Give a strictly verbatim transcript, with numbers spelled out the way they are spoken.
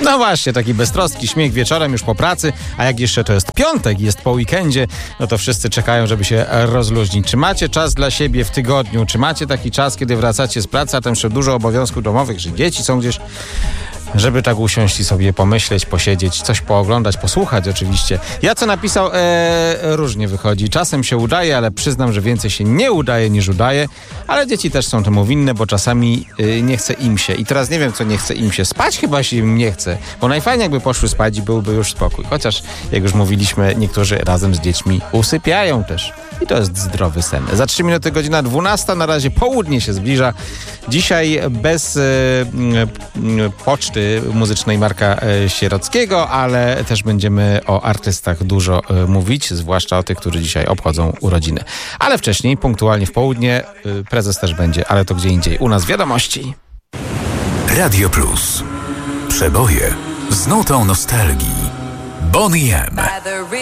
No właśnie, taki beztroski śmiech wieczorem już po pracy, a jak jeszcze to jest piątek, jest po weekendzie, no to wszyscy czekają, żeby się rozluźnić. Czy macie czas dla siebie w tygodniu? Czy macie taki czas, kiedy wracacie z pracy, a tam jeszcze dużo obowiązków domowych, że dzieci są gdzieś, żeby tak usiąść i sobie pomyśleć, posiedzieć, coś pooglądać, posłuchać oczywiście. Ja co napisał, e, różnie wychodzi. Czasem się udaje, ale przyznam, że więcej się nie udaje niż udaje, ale dzieci też są temu winne, bo czasami e, nie chce im się. I teraz nie wiem, co nie chce im się. Spać chyba się im nie chce, bo najfajniej jakby poszły spać i byłby już spokój. Chociaż, jak już mówiliśmy, niektórzy razem z dziećmi usypiają też. I to jest zdrowy sen. Za trzy minuty godzina dwunasta, na razie południe się zbliża. Dzisiaj bez e, e, poczty muzycznej Marka e, Sierockiego, ale też będziemy o artystach dużo e, mówić, zwłaszcza o tych, którzy dzisiaj obchodzą urodziny. Ale wcześniej, punktualnie w południe, e, prezes też będzie, ale to gdzie indziej. U nas wiadomości. Radio Plus. Przeboje z nutą nostalgii. Boney M.